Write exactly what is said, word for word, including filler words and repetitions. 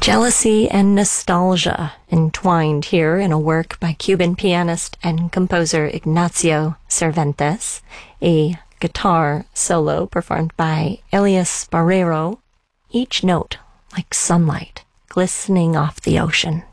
Jealousy and nostalgia entwined here in a work by Cuban pianist and composer Ignacio Cervantes, a guitar solo performed by Elias Barrero, each note like sunlight glistening off the ocean.